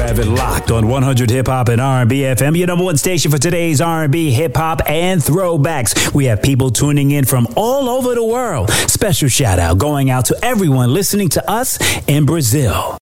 have it locked on 100 Hip Hop and R&B FM, your number one station for today's R&B, hip hop, and throwbacks. We have people tuning in from all over the world. Special shout out going out to everyone listening to us in Brazil.